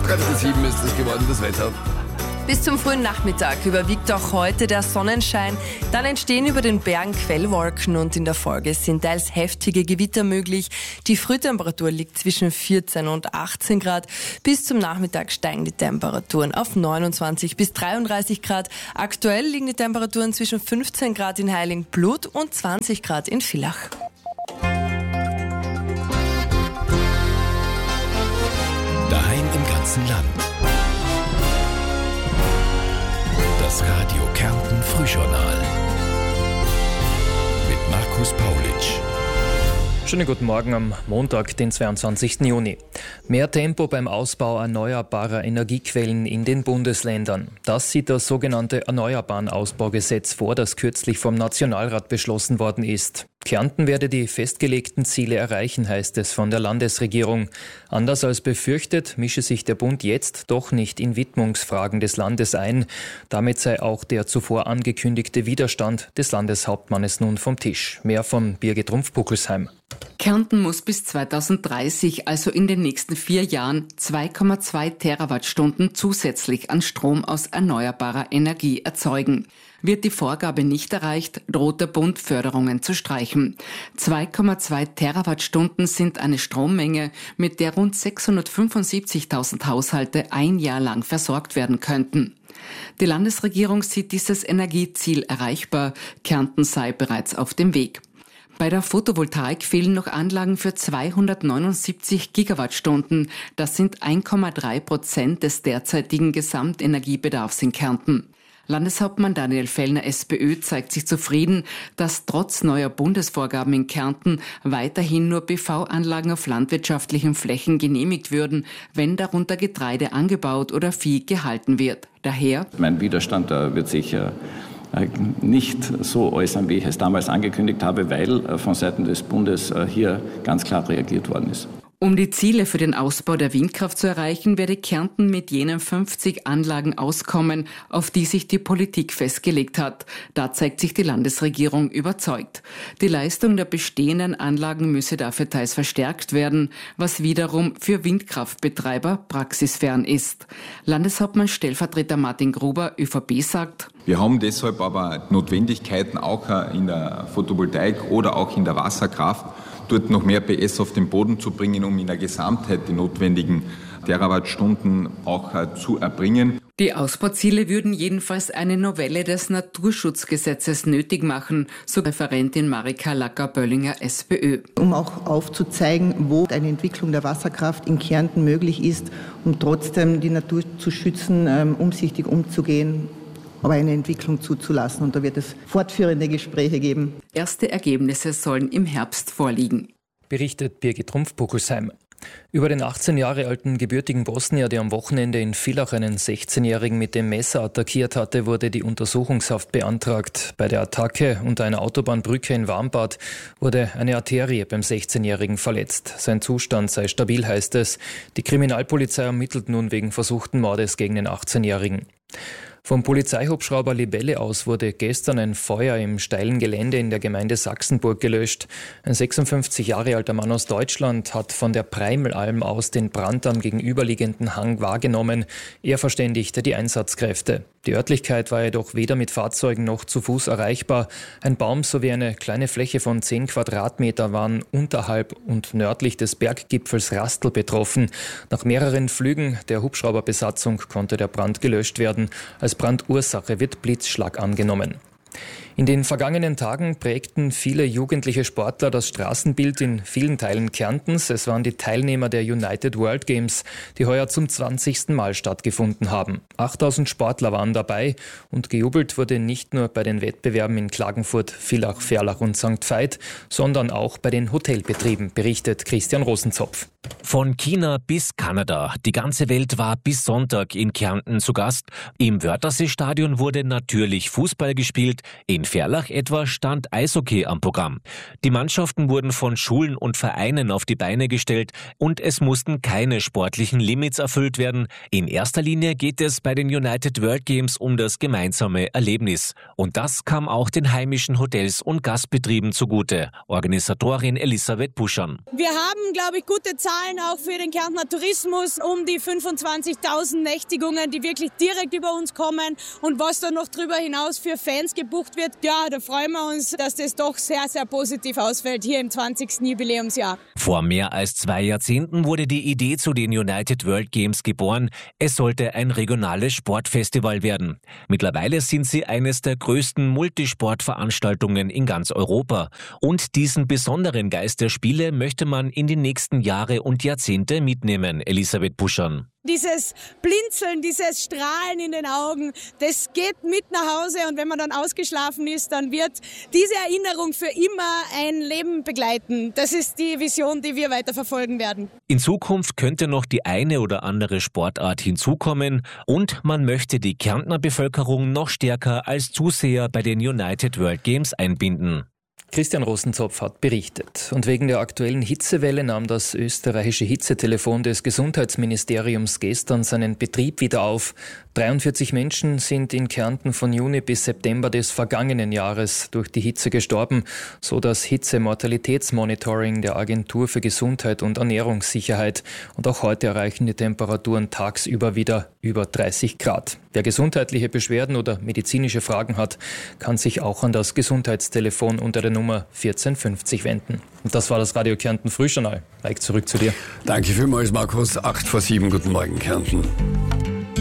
7 ist es geworden, das Wetter. Bis zum frühen Nachmittag überwiegt auch heute der Sonnenschein. Dann entstehen über den Bergen Quellwolken und in der Folge sind teils heftige Gewitter möglich. Die Frühtemperatur liegt zwischen 14 und 18 Grad. Bis zum Nachmittag steigen die Temperaturen auf 29 bis 33 Grad. Aktuell liegen die Temperaturen zwischen 15 Grad in Heiligenblut und 20 Grad in Villach. Daheim im ganzen Land. Das Radio Kärnten Frühjournal mit Markus Paulitsch. Schönen guten Morgen am Montag, den 22. Juni. Mehr Tempo beim Ausbau erneuerbarer Energiequellen in den Bundesländern. Das sieht das sogenannte Erneuerbaren-Ausbaugesetz vor, das kürzlich vom Nationalrat beschlossen worden ist. Kärnten werde die festgelegten Ziele erreichen, heißt es von der Landesregierung. Anders als befürchtet, mische sich der Bund jetzt doch nicht in Widmungsfragen des Landes ein. Damit sei auch der zuvor angekündigte Widerstand des Landeshauptmannes nun vom Tisch. Mehr von Birgit Rumpf-Puckelsheim. Kärnten muss bis 2030, also in den nächsten 4 Jahren, 2,2 Terawattstunden zusätzlich an Strom aus erneuerbarer Energie erzeugen. Wird die Vorgabe nicht erreicht, droht der Bund Förderungen zu streichen. 2,2 Terawattstunden sind eine Strommenge, mit der rund 675.000 Haushalte ein Jahr lang versorgt werden könnten. Die Landesregierung sieht dieses Energieziel erreichbar. Kärnten sei bereits auf dem Weg. Bei der Photovoltaik fehlen noch Anlagen für 279 Gigawattstunden. Das sind 1,3% des derzeitigen Gesamtenergiebedarfs in Kärnten. Landeshauptmann Daniel Fellner, SPÖ, zeigt sich zufrieden, dass trotz neuer Bundesvorgaben in Kärnten weiterhin nur PV-Anlagen auf landwirtschaftlichen Flächen genehmigt würden, wenn darunter Getreide angebaut oder Vieh gehalten wird. Daher: Mein Widerstand wird sich nicht so äußern, wie ich es damals angekündigt habe, weil von Seiten des Bundes hier ganz klar reagiert worden ist. Um die Ziele für den Ausbau der Windkraft zu erreichen, werde Kärnten mit jenen 50 Anlagen auskommen, auf die sich die Politik festgelegt hat. Da zeigt sich die Landesregierung überzeugt. Die Leistung der bestehenden Anlagen müsse dafür teils verstärkt werden, was wiederum für Windkraftbetreiber praxisfern ist. Landeshauptmann Stellvertreter Martin Gruber, ÖVP, sagt: Wir haben deshalb aber Notwendigkeiten auch in der Photovoltaik oder auch in der Wasserkraft, dort noch mehr PS auf den Boden zu bringen, um in der Gesamtheit die notwendigen Terawattstunden auch zu erbringen. Die Ausbauziele würden jedenfalls eine Novelle des Naturschutzgesetzes nötig machen, so Referentin Marika Lacker-Böllinger, SPÖ. Um auch aufzuzeigen, wo eine Entwicklung der Wasserkraft in Kärnten möglich ist, um trotzdem die Natur zu schützen, umsichtig umzugehen, aber eine Entwicklung zuzulassen. Und da wird es fortführende Gespräche geben. Erste Ergebnisse sollen im Herbst vorliegen. Berichtet Birgit Rumpf-Puckelsheim. Über den 18 Jahre alten gebürtigen Bosnier, der am Wochenende in Villach einen 16-Jährigen mit dem Messer attackiert hatte, wurde die Untersuchungshaft beantragt. Bei der Attacke unter einer Autobahnbrücke in Warmbad wurde eine Arterie beim 16-Jährigen verletzt. Sein Zustand sei stabil, heißt es. Die Kriminalpolizei ermittelt nun wegen versuchten Mordes gegen den 18-Jährigen. Vom Polizeihubschrauber Libelle aus wurde gestern ein Feuer im steilen Gelände in der Gemeinde Sachsenburg gelöscht. Ein 56 Jahre alter Mann aus Deutschland hat von der Preimelalm aus den Brand am gegenüberliegenden Hang wahrgenommen. Er verständigte die Einsatzkräfte. Die Örtlichkeit war jedoch weder mit Fahrzeugen noch zu Fuß erreichbar. Ein Baum sowie eine kleine Fläche von 10 Quadratmeter waren unterhalb und nördlich des Berggipfels Rastl betroffen. Nach mehreren Flügen der Hubschrauberbesatzung konnte der Brand gelöscht werden. Als Brandursache wird Blitzschlag angenommen. In den vergangenen Tagen prägten viele jugendliche Sportler das Straßenbild in vielen Teilen Kärntens. Es waren die Teilnehmer der United World Games, die heuer zum 20. Mal stattgefunden haben. 8000 Sportler waren dabei und gejubelt wurde nicht nur bei den Wettbewerben in Klagenfurt, Villach, Ferlach und St. Veit, sondern auch bei den Hotelbetrieben, berichtet Christian Rosenzopf. Von China bis Kanada. Die ganze Welt war bis Sonntag in Kärnten zu Gast. Im Wörthersee-Stadion wurde natürlich Fußball gespielt. In Ferlach etwa stand Eishockey am Programm. Die Mannschaften wurden von Schulen und Vereinen auf die Beine gestellt und es mussten keine sportlichen Limits erfüllt werden. In erster Linie geht es bei den United World Games um das gemeinsame Erlebnis. Und das kam auch den heimischen Hotels und Gastbetrieben zugute. Organisatorin Elisabeth Buschan. Wir haben, glaube ich, gute Zahlen auch für den Kärntner Tourismus. Um die 25.000 Nächtigungen, die wirklich direkt über uns kommen. Und was da noch drüber hinaus für Fans gebucht wird, ja, da freuen wir uns, dass das doch sehr, sehr positiv ausfällt hier im 20. Jubiläumsjahr. Vor mehr als 2 Jahrzehnten wurde die Idee zu den United World Games geboren. Es sollte ein regionales Sportfestival werden. Mittlerweile sind sie eines der größten Multisportveranstaltungen in ganz Europa. Und diesen besonderen Geist der Spiele möchte man in die nächsten Jahre und Jahrzehnte mitnehmen, Elisabeth Buschan. Dieses Blinzeln, dieses Strahlen in den Augen, das geht mit nach Hause und wenn man dann ausgeschlafen ist, dann wird diese Erinnerung für immer ein Leben begleiten. Das ist die Vision, die wir weiter verfolgen werden. In Zukunft könnte noch die eine oder andere Sportart hinzukommen und man möchte die Kärntner Bevölkerung noch stärker als Zuseher bei den United World Games einbinden. Christian Rosenzopf hat berichtet. Und wegen der aktuellen Hitzewelle nahm das österreichische Hitzetelefon des Gesundheitsministeriums gestern seinen Betrieb wieder auf. 43 Menschen sind in Kärnten von Juni bis September des vergangenen Jahres durch die Hitze gestorben, so das Hitzemortalitätsmonitoring der Agentur für Gesundheit und Ernährungssicherheit. Und auch heute erreichen die Temperaturen tagsüber wieder über 30 Grad. Wer gesundheitliche Beschwerden oder medizinische Fragen hat, kann sich auch an das Gesundheitstelefon unter der Nummer 1450 wenden. Und das war das Radio Kärnten Frühjournal. Reich zurück zu dir. Danke vielmals, Markus. 6:08. Guten Morgen, Kärnten.